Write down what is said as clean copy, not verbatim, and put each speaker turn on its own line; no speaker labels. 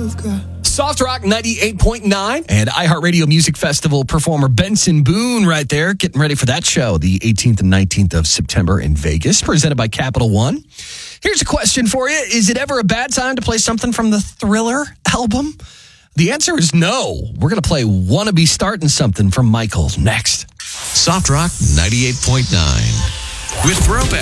Soft Rock 98.9 and iHeartRadio Music Festival performer Benson Boone right there, getting ready for that show, the 18th and 19th of September in Vegas, presented by Capital One. Here's a question for you. Is it ever a bad time to play something from the Thriller album? The answer is no. We're going to play Wanna Be Starting Something from Michael next.
Soft Rock 98.9 with Throwback.